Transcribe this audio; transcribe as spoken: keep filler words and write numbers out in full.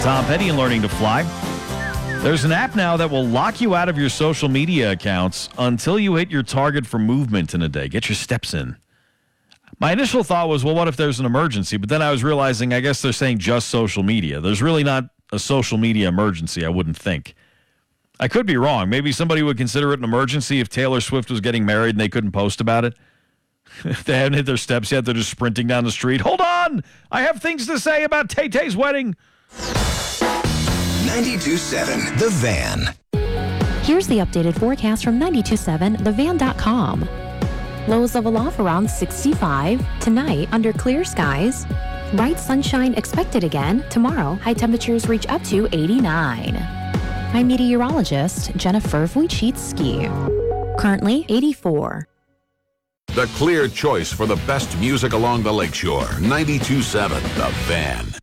Tom Petty and Learning to Fly. There's an app now that will lock you out of your social media accounts until you hit your target for movement in a day. Get your steps in. My initial thought was, well, what if there's an emergency? But then I was realizing, I guess they're saying just social media. There's really not a social media emergency, I wouldn't think. I could be wrong. Maybe somebody would consider it an emergency if Taylor Swift was getting married and they couldn't post about it. If they haven't hit their steps yet, they're just sprinting down the street. Hold on! I have things to say about Tay-Tay's wedding. ninety-two point seven The Van. Here's the updated forecast from ninety-two point seven the van dot com. Lows level off around sixty-five. Tonight, under clear skies. Bright sunshine expected again. Tomorrow, high temperatures reach up to eighty-nine. I'm meteorologist Jennifer Wojcicki. Currently, eighty-four. The clear choice for the best music along the lakeshore. ninety-two point seven The Van.